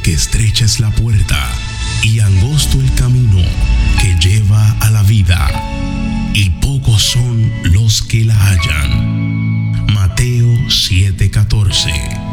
porque estrecha es la puerta y angosto el camino que lleva a la vida, y pocos son los que la hallan. Mateo 7:14.